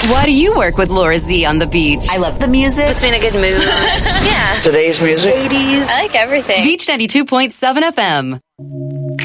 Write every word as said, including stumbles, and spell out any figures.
Why do you work with Laura Z on the beach? I love the music. Puts me in a good mood. Yeah. Today's music. eighties. I like everything. Beach ninety-two point seven F M.